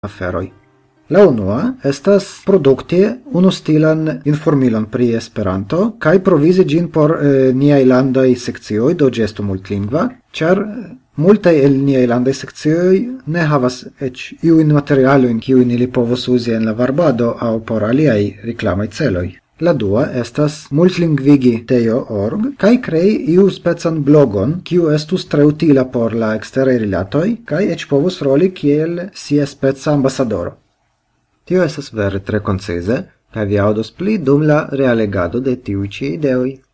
aferoj. La unua estas produkti unustilan informilon pri Esperanto kaj provizi ĝin por niaj landaj sekcioj, do ĝi estu multlingva, ĉar multaj el niaj landaj sekcioj ne havas eĉ iujn materialojn, kiujn ili povos uzi en la varbado aŭ por aliaj reklamaj celoj. La dua estas multlingvigi tejo.org kaj krei iu specan blogon, kiu estus tre utila por la eksteraj rilatoj kaj eĉ povus roli kiel sia speca ambasadoro. Tio estas vere tre koncize, kaj vi aŭdos pli dum la realegado de tiuj ĉi ideoj.